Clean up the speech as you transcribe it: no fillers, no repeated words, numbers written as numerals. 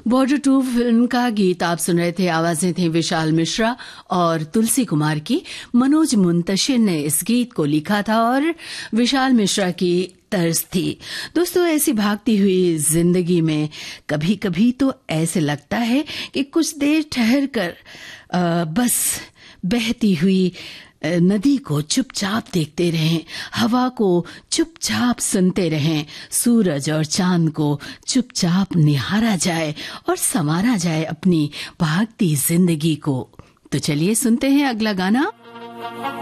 Border 2 film का गीत आप सुन रहे थे। आवाजें थी विशाल मिश्रा और तुलसी कुमार की। मनोज मुंतशिर ने इस गीत को लिखा था और विशाल मिश्रा की तर्ज थी। दोस्तों, ऐसी भागती हुई जिंदगी में कभी कभी तो ऐसे लगता है कि कुछ देर ठहर कर बस बहती हुई नदी को चुपचाप देखते रहें, हवा को चुपचाप सुनते रहें, सूरज और चांद को चुपचाप निहारा जाए और संवारा जाए अपनी भागती जिंदगी को। तो चलिए सुनते हैं अगला गाना।